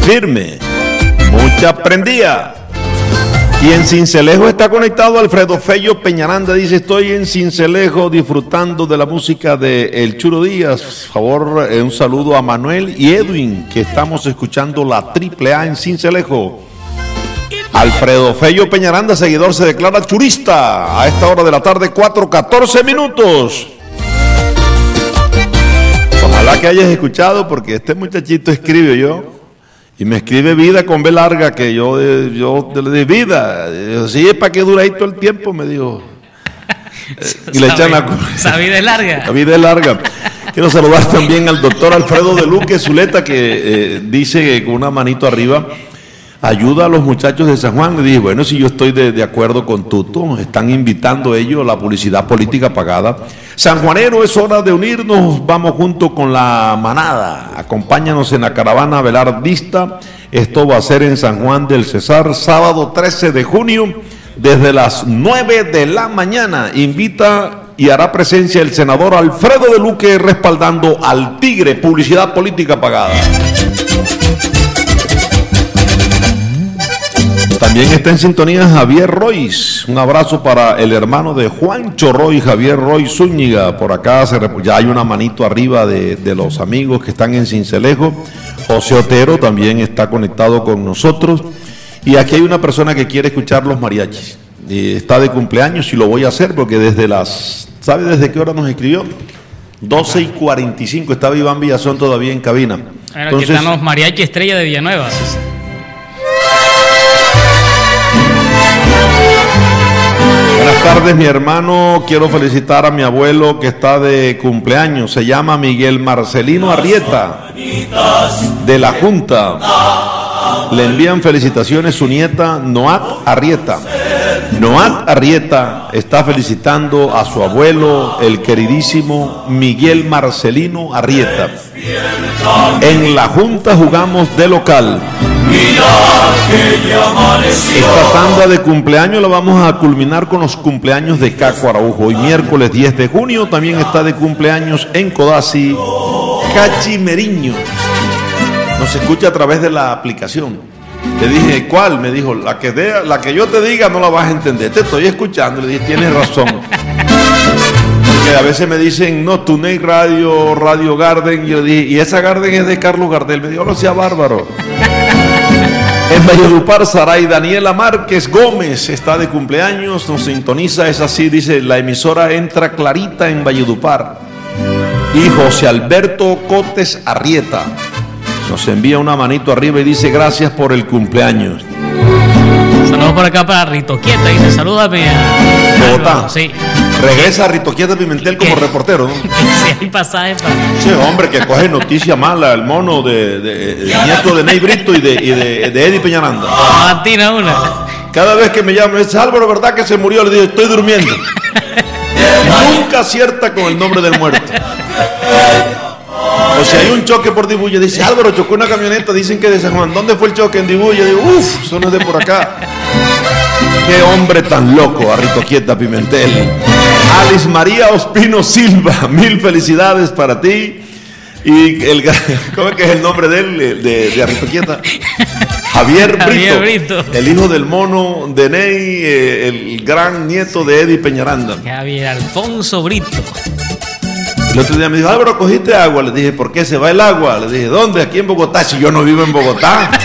firme, mucha prendía. Y en Sincelejo está conectado Alfredo Fello Peñaranda, dice: estoy en Sincelejo disfrutando de la música de El Churo Díaz. Por favor, un saludo a Manuel y Edwin, que estamos escuchando la AAA en Sincelejo. Alfredo Fello Peñaranda, seguidor, se declara churista a esta hora de la tarde, 4:14 minutos. Ojalá que hayas escuchado, porque este muchachito escribe y me escribe vida con B larga, que yo le di vida. Sí, es para que dure ahí todo el tiempo, me dijo. Y le echan la vida es larga. La vida es larga. Quiero saludar también al doctor Alfredo de Luque Zuleta, que dice que con una manito arriba ayuda a los muchachos de San Juan. Le dije, bueno, si yo estoy de acuerdo con Tuto, están invitando ellos a la publicidad política pagada. Sanjuanero, es hora de unirnos, vamos junto con la manada. Acompáñanos en la caravana velardista. Esto va a ser en San Juan del Cesar, sábado 13 de junio, desde las 9 de la mañana. Invita y hará presencia el senador Alfredo de Luque respaldando al Tigre, publicidad política pagada. También está en sintonía Javier Royce. Un abrazo para el hermano de Juancho Roy, Javier Roy Zúñiga. Por acá ya hay una manito arriba de los amigos que están en Sincelejo. José Otero también está conectado con nosotros. Y aquí hay una persona que quiere escuchar los mariachis. Y está de cumpleaños y lo voy a hacer porque ¿sabe desde qué hora nos escribió? 12:45. Estaba Iván Villazón todavía en cabina. Bueno, entonces, aquí están los mariachi Estrella de Villanueva. Buenas tardes, mi hermano. Quiero felicitar a mi abuelo que está de cumpleaños. Se llama Miguel Marcelino Arrieta, de la Junta. Le envían felicitaciones su nieta Noat Arrieta. Noat Arrieta está felicitando a su abuelo, el queridísimo Miguel Marcelino Arrieta. En la Junta jugamos de local. Esta tanda de cumpleaños la vamos a culminar con los cumpleaños de Caco Araujo. Hoy miércoles 10 de junio también está de cumpleaños en Codazzi Cachi Meriño. Nos escucha a través de la aplicación. Le dije, ¿cuál? Me dijo, la que yo te diga no la vas a entender. Te estoy escuchando. Le dije, tienes razón. Porque a veces me dicen, no, Tunei Radio Garden. Y yo le dije, y esa Garden es de Carlos Gardel. Me dijo, no sea bárbaro. En Valledupar, Saray Daniela Márquez Gómez está de cumpleaños, nos sintoniza, es así, dice, la emisora entra clarita en Valledupar. Y José Alberto Cotes Arrieta nos envía una manito arriba y dice, gracias por el cumpleaños. Saludos por acá para Rito Quieta, dice, salúdame a Bogotá. Sí. Regresa a Rito Quieta Pimentel como reportero, ¿no? Sí, hay pasajes para... Sí, hombre, que coge noticia mala, el mono de nieto de Ney Brito y de Eddie Peñaranda. Martina una. Cada vez que me llama, me dice, Álvaro, ¿verdad que se murió? Le digo, estoy durmiendo. Nunca acierta con el nombre del muerto. O si hay un choque por Dibuya, dice, Álvaro, chocó una camioneta, dicen que de San Juan. ¿Dónde fue el choque? En Dibuya. Digo, uff, eso no es de por acá. Qué hombre tan loco, Arrito Quieta Pimentel. Alice María Ospino Silva, 1000 felicidades para ti. Y ¿cómo es que es el nombre de él, de Arrito Quieta? Javier Brito, el hijo del mono de Ney, el gran nieto de Eddie Peñaranda. Javier Alfonso Brito. El otro día me dijo, Álvaro, ¿cogiste agua? Le dije, ¿por qué se va el agua? Le dije, ¿dónde? Aquí en Bogotá. Si yo no vivo en Bogotá.